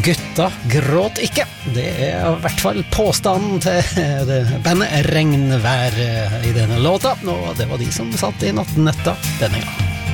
Gutta gråt ikke. Det I hvert fall påstanden til det bandet Regnvær I denne låta, og det var de som satt I nattnetta denne gang.